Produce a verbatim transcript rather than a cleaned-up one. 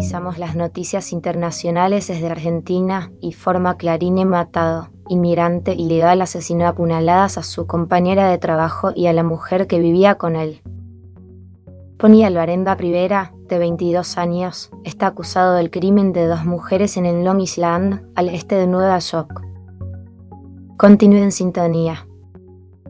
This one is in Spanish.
Revisamos las noticias internacionales desde Argentina y forma Clarín matado. Inmigrante ilegal asesinó a puñaladas a su compañera de trabajo y a la mujer que vivía con él. Pony Alvarenga Rivera, de veintidós años, está acusado del crimen de dos mujeres en el Long Island, al este de Nueva York. Continúe en sintonía.